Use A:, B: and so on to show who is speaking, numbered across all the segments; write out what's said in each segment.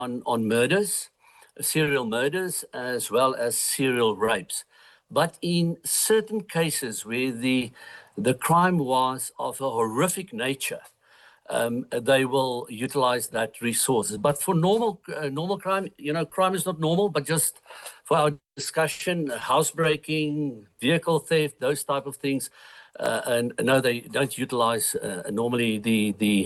A: on murders, serial murders, as well as serial rapes. But in certain cases where the crime was of a horrific nature, they will utilize that resources. But for normal crime, crime is not normal, but just for our discussion, housebreaking, vehicle theft, those type of things, and no, they don't utilize normally the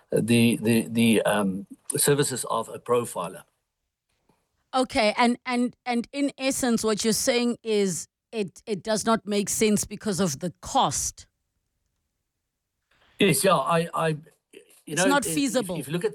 A: services of a profiler.
B: Okay, and in essence, what you're saying is it does not make sense because of the cost.
A: Yes, yeah,
B: It's not feasible.
A: If you look at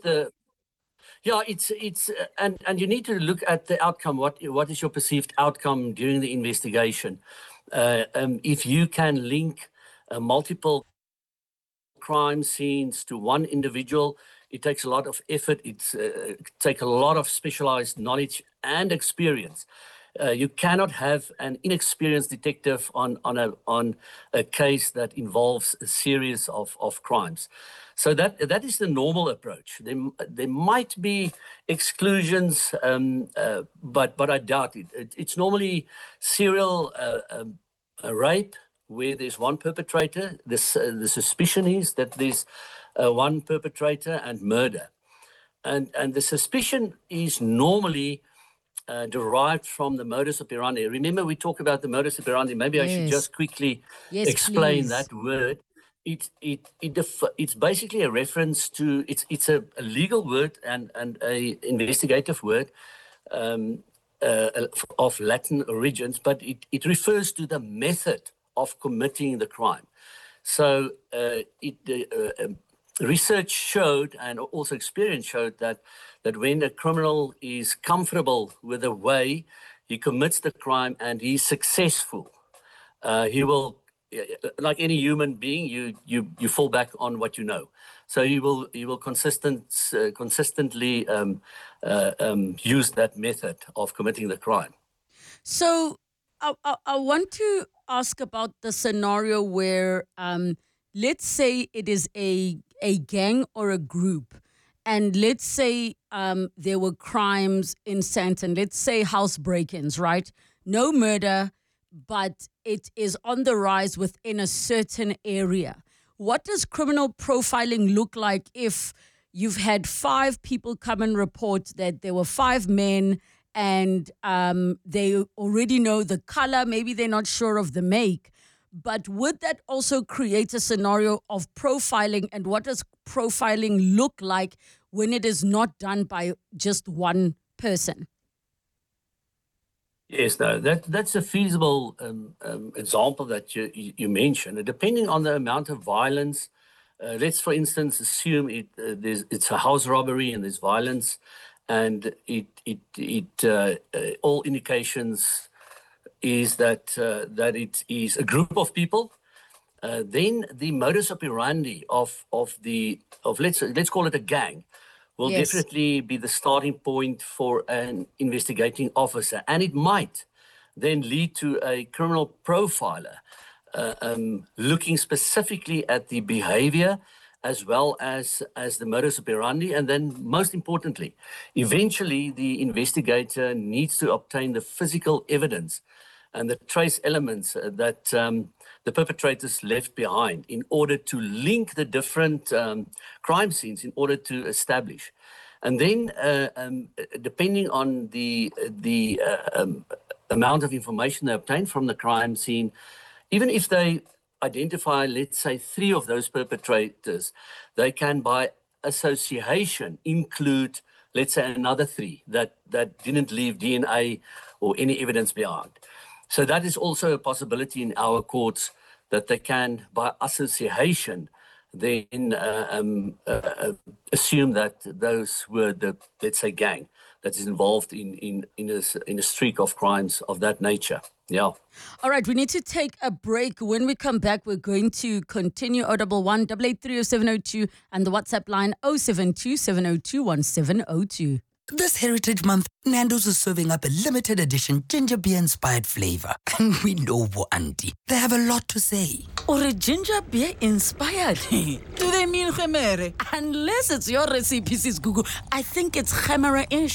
A: it's and you need to look at the outcome. What is your perceived outcome during the investigation? If you can link multiple crime scenes to one individual, it takes a lot of effort. It takes a lot of specialized knowledge and experience. You cannot have an inexperienced detective on a case that involves a series of crimes. So that is the normal approach. There might be exclusions, but I doubt it. It's normally serial rape, where there's one perpetrator. The suspicion is that there's one perpetrator, and murder. And the suspicion is normally derived from the modus operandi. Remember, we talk about the modus operandi. Maybe I should just quickly explain
B: please.
A: that word. It's basically a reference to, it's a legal word and a investigative word of Latin origins, but it refers to the method of committing the crime. So research showed, and also experience showed, that when a criminal is comfortable with the way he commits the crime and he's successful, he will, like any human being, you fall back on what you know. So he will consistently use that method of committing the crime.
B: So I want to ask about the scenario where, let's say it is a gang or a group, and let's say there were crimes in Sandton, let's say house break-ins, right? No murder, but it is on the rise within a certain area. What does criminal profiling look like if you've had 5 people come and report that there were 5 men and they already know the color, maybe they're not sure of the make, but would that also create a scenario of profiling? And what does profiling look like when it is not done by just one person?
A: Yes, no, that's a feasible example that you mentioned. Depending on the amount of violence, let's, for instance, assume it's a house robbery and there's violence, and all indications is that it is a group of people. Then the modus operandi of let's call it a gang will definitely be the starting point for an investigating officer, and it might then lead to a criminal profiler looking specifically at the behavior as well as the modus operandi. And then, most importantly, eventually the investigator needs to obtain the physical evidence and the trace elements that the perpetrators left behind in order to link the different crime scenes, in order to establish. And then, depending on the amount of information they obtain from the crime scene, even if they identify, let's say, 3 of those perpetrators, they can, by association, include, let's say, another 3 that didn't leave DNA or any evidence behind. So that is also a possibility in our courts, that they can, by association, then assume that those were the, let's say, gang that is involved in a streak of crimes of that nature. Yeah.
B: All right, we need to take a break. When we come back, we're going to continue. 011 883 0702 and the WhatsApp line 072 702 1702.
C: This Heritage Month, Nando's is serving up a limited edition ginger beer inspired flavor. And we know, Auntie, they have a lot to say.
D: Or a ginger beer inspired? Do they mean gemere?
B: Unless it's your recipe, Sis Gugu, I think it's gemere-ish.